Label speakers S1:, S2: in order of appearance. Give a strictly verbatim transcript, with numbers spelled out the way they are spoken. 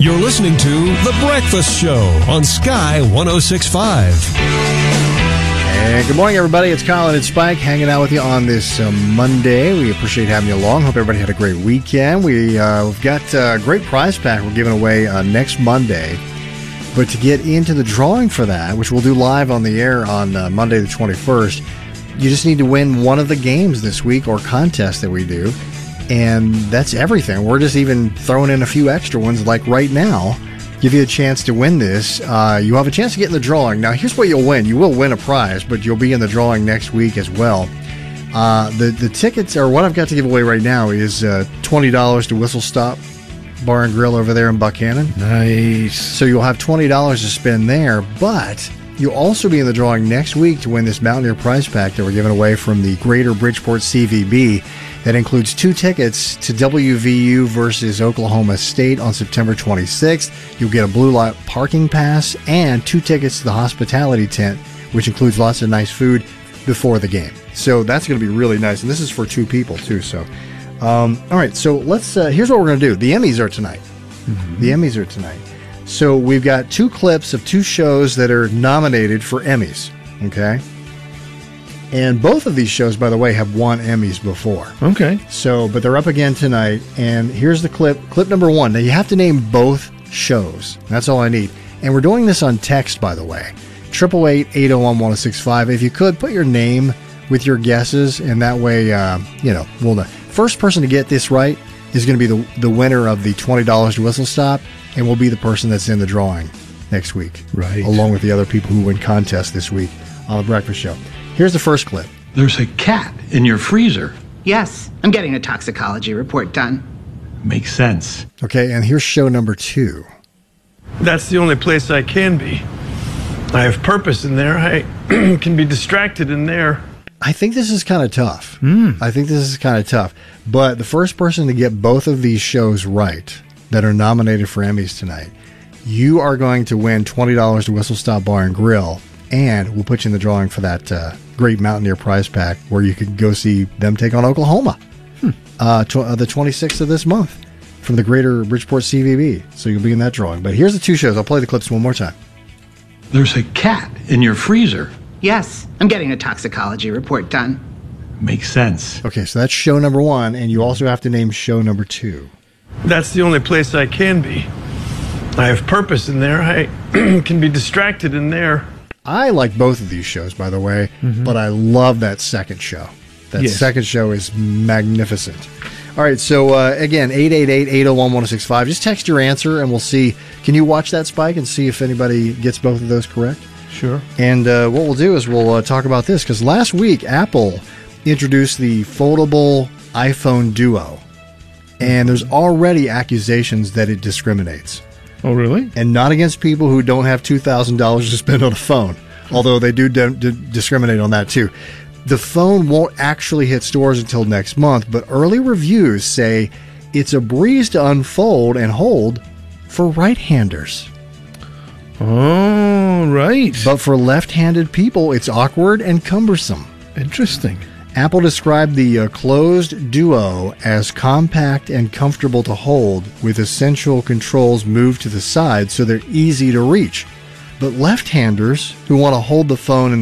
S1: You're listening to The Breakfast Show on Sky one oh six point five.
S2: And good morning, everybody. It's Colin and Spike hanging out with you on this uh, Monday. We appreciate having you along. Hope everybody had a great weekend. We, uh, we've got a great prize pack we're giving away uh, next Monday. But to get into the drawing for that, which we'll do live on the air on uh, Monday the twenty-first, you just need to win one of the games this week or contests that we do. And that's everything. We're just even throwing in a few extra ones like right now. Give you a chance to win this. Uh, you have a chance to get in the drawing. Now, here's what you'll win. You will win a prize, but you'll be in the drawing next week as well. Uh, the, the tickets, or what I've got to give away right now, is uh, twenty dollars to Whistle Stop Bar and Grill over there in Buckhannon.
S3: Nice.
S2: So you'll have twenty dollars to spend there, but you'll also be in the drawing next week to win this Mountaineer prize pack that we're giving away from the Greater Bridgeport C V B. That includes two tickets to W V U versus Oklahoma State on September twenty-sixth. You'll get a Blue Light parking pass and two tickets to the hospitality tent, which includes lots of nice food before the game. So that's going to be really nice. And this is for two people, too. So, um, all right. So let's, uh, here's what we're going to do. The Emmys are tonight. Mm-hmm. The Emmys are tonight. So we've got two clips of two shows that are nominated for Emmys. Okay. And both of these shows, by the way, have won Emmys before.
S3: Okay.
S2: So, but they're up again tonight. And here's the clip, clip number one. Now, you have to name both shows. That's all I need. And we're doing this on text, by the way. eight eight eight, eight oh one, one oh six five. If you could, put your name with your guesses, and that way, uh, you know, we'll know. First person to get this right is going to be the, the winner of the twenty dollars to Whistle Stop, and will be the person that's in the drawing next week.
S3: Right.
S2: Along with the other people who win contests this week on The Breakfast Show. Here's the first clip.
S4: There's a cat in your freezer.
S5: Yes, I'm getting a toxicology report done.
S4: Makes sense.
S2: Okay, and here's show number two.
S6: That's the only place I can be. I have purpose in there. I can be distracted in there.
S2: I think this is kind of tough.
S3: Mm.
S2: I think this is kind of tough. But the first person to get both of these shows right that are nominated for Emmys tonight, you are going to win twenty dollars to Whistle Stop Bar and Grill, and we'll put you in the drawing for that uh, great Mountaineer prize pack where you can go see them take on Oklahoma hmm. uh, tw- uh, the twenty-sixth of this month from the Greater Bridgeport C V B. So you'll be in that drawing. But here's the two shows. I'll play the clips one more time.
S4: There's a cat in your freezer.
S5: Yes, I'm getting a toxicology report done.
S4: Makes sense.
S2: Okay, so that's show number one, and you also have to name show number two.
S6: That's the only place I can be. I have purpose in there. I can be distracted in there.
S2: I like both of these shows, by the way,
S3: Mm-hmm.
S2: but I love that second show. That
S3: Yes.
S2: second show is magnificent. All right, so uh, again, eight eight eight, eight oh one, one oh six five. Just text your answer, and we'll see. Can you watch that, Spike, and see if anybody gets both of those correct?
S3: Sure.
S2: And uh, what we'll do is we'll uh, talk about this, because last week, Apple introduced the foldable iPhone Duo, and there's already accusations that it discriminates.
S3: Oh, really?
S2: And not against people who don't have two thousand dollars to spend on a phone, although they do d- d- discriminate on that too. The phone won't actually hit stores until next month, but early reviews say it's a breeze to unfold and hold for right-handers.
S3: Oh, right.
S2: But for left-handed people, it's awkward and cumbersome.
S3: Interesting.
S2: Apple described the uh, closed Duo as compact and comfortable to hold, with essential controls moved to the side so they're easy to reach. But left-handers who want to hold the phone in